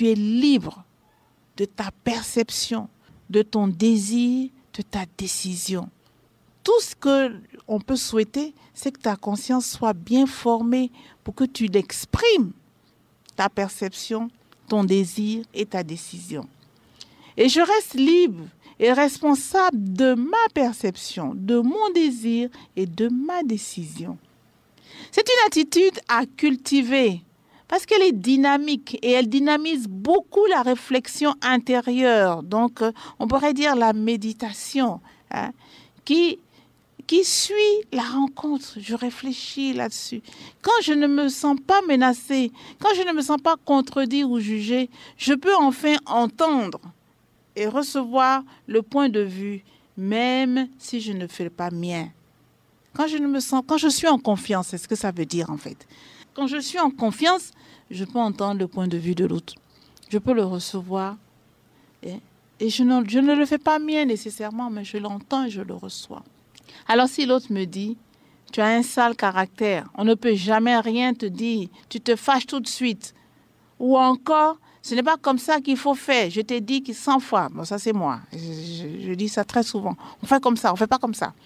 tu es libre de ta perception, de ton désir, de ta décision. Tout ce qu'on peut souhaiter, c'est que ta conscience soit bien formée pour que tu l'exprimes, ta perception, ton désir et ta décision. Et je reste libre et responsable de ma perception, de mon désir et de ma décision. C'est une attitude à cultiver parce qu'elle est dynamique et elle dynamise beaucoup la réflexion intérieure. Donc, on pourrait dire la méditation, qui suit la rencontre. Je réfléchis là-dessus. Quand je ne me sens pas menacée, quand je ne me sens pas contredit ou jugée, je peux enfin entendre et recevoir le point de vue, même si je ne fais pas mien. Quand je suis en confiance, c'est ce que ça veut dire en fait. Quand je suis en confiance, je peux entendre le point de vue de l'autre. Je peux le recevoir et je ne le fais pas mien nécessairement, mais je l'entends et je le reçois. Alors si l'autre me dit, tu as un sale caractère, on ne peut jamais rien te dire, tu te fâches tout de suite. Ou encore, ce n'est pas comme ça qu'il faut faire, je t'ai dit 100 fois. Bon, ça c'est moi, je dis ça très souvent. On fait comme ça, on ne fait pas comme ça.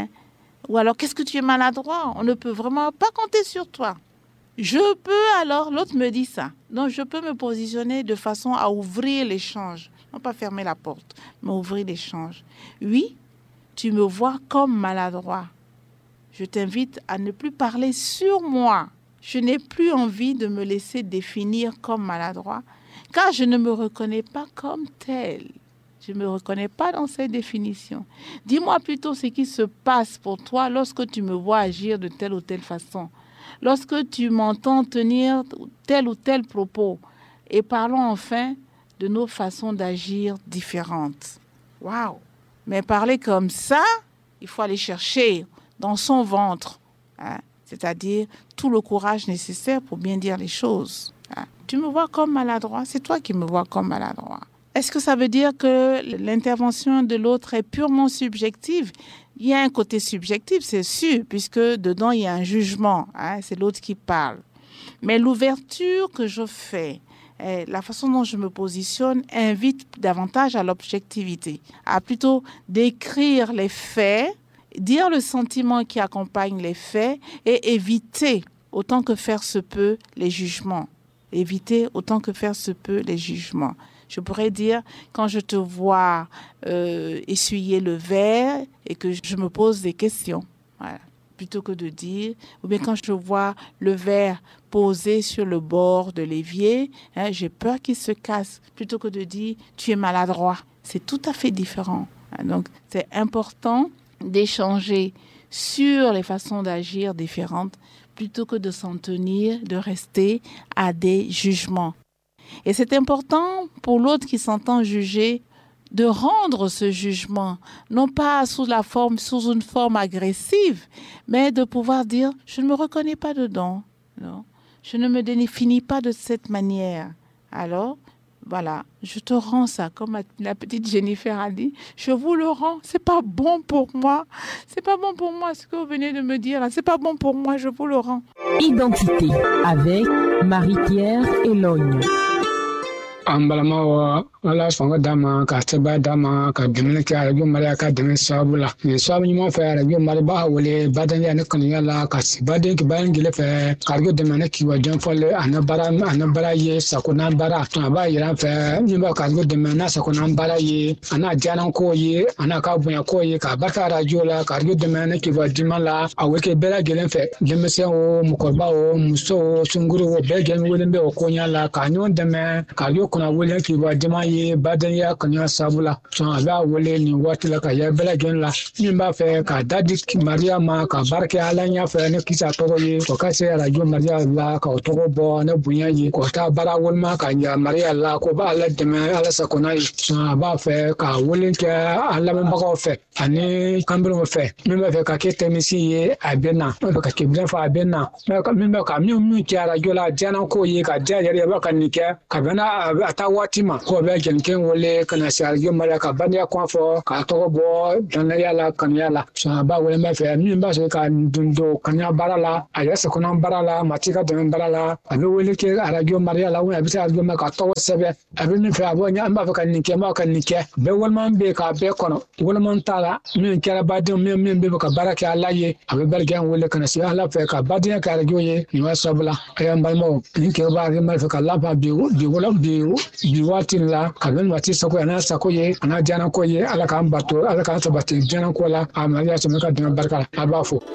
Ou alors, qu'est-ce que tu es maladroit, on ne peut vraiment pas compter sur toi. Je peux alors, l'autre me dit ça, donc je peux me positionner de façon à ouvrir l'échange. Non pas fermer la porte, mais ouvrir l'échange. Oui, tu me vois comme maladroit. Je t'invite à ne plus parler sur moi. Je n'ai plus envie de me laisser définir comme maladroit, car je ne me reconnais pas comme tel. Je ne me reconnais pas dans cette définition. Dis-moi plutôt ce qui se passe pour toi lorsque tu me vois agir de telle ou telle façon, lorsque tu m'entends tenir tel ou tel propos. Et parlons enfin de nos façons d'agir différentes. Waouh! Mais parler comme ça, il faut aller chercher dans son ventre, c'est-à-dire tout le courage nécessaire pour bien dire les choses. Tu me vois comme maladroit, c'est toi qui me vois comme maladroit. Est-ce que ça veut dire que l'intervention de l'autre est purement subjective? Il y a un côté subjectif, c'est sûr, puisque dedans, il y a un jugement. C'est l'autre qui parle. Mais l'ouverture que je fais, la façon dont je me positionne invite davantage à l'objectivité, à plutôt décrire les faits, dire le sentiment qui accompagne les faits et éviter autant que faire se peut les jugements. Éviter autant que faire se peut les jugements. Je pourrais dire, quand je te vois essuyer le verre et que je me pose des questions, voilà, plutôt que de dire, ou bien quand je vois le verre posé sur le bord de l'évier, j'ai peur qu'il se casse, plutôt que de dire, tu es maladroit. C'est tout à fait différent. Donc, c'est important d'échanger sur les façons d'agir différentes, plutôt que de s'en tenir, de rester à des jugements. Et c'est important pour l'autre qui s'entend juger de rendre ce jugement, non pas sous une forme agressive, mais de pouvoir dire « je ne me reconnais pas dedans, non, je ne me définis pas de cette manière ». Alors, voilà, je te rends ça, comme la petite Jennifer a dit, je vous le rends, c'est pas bon pour moi, ce que vous venez de me dire, c'est pas bon pour moi, je vous le rends. Identité avec Marie-Pierre Elogne. Ambalama wala songa dama ka teba dama ka demene ka radio mari ka demene sabula ni sabu ni mo fa radio mari ba wole badan ya ne kan yala ka si baden ki bayan gile fa ka radio demene ki wa jan folle anabara ye sakuna bara to ba yira fa ni ba ka radio demene sakuna bara ye ana janan ko ye ana ka bunya ko ye ka barka radio la ka radio demene ki wa dimala aweke bela gele fa jemese o mukorba o muso sunguru o be gele wole be o ko nyala ka nyon deme ka yo kuna wole ki wa dima ye badan ya kanya sabula so ala wole ni watila ka ya bela gen la ni ba fe ka dadi maria ma ka barke ala nya fe ne kisa to ye ko ka se radio maria la ka to bo na bunya ye ko ta bara wol ma ka ya maria la ko ba ala de ma ala sa kona so ba fe ka wole ke ala ma ba ko fe ani kambro mo fe mi ba fe ka ke temisi ye abena ba ka ke bla fa abena mi ba ka mi kya radio la jana ko ye ka ja ya ba ka ni ke ka bana a taa waati ma ko bɛ jɛnken wele kana se arajo Maria ka bandiya kɔn fɔ k'a tɔgɔ bɔ dɔnnaya la kanuya la sɔnba wele bɛ fɛ min b'a sɔrɔ ka dundo kanuya baara la a yɛrɛ sɛkɔnɔ baara la mati ka dɛmɛ baara la a bɛ wele kɛ arajo Maria la a bɛ se arajo ma ka tɔgɔ sɛbɛn a bɛ min fɛ a bɔ an b'a fɛ ka nin kɛ n b'a ka nin kɛ bɛɛ waliman bɛ k'a bɛɛ kɔnɔ waliman t'a la min kɛra baden min bɛ ka baara kɛ Ala ye a bɛ barika wele kana se Ala fɛ ka badenya kɛ arajo ye nin waa sabula a y'an balimaw nin kɛ b'a ma fɛ ka laban bi waati la ka bɛn waati sago n'a sago ye a n'a diyanako ye Ala k'an bato Ala k'an sabati diyanako la a Maria sɛmɛ ka dɛmɛ barika la a b'a fɔ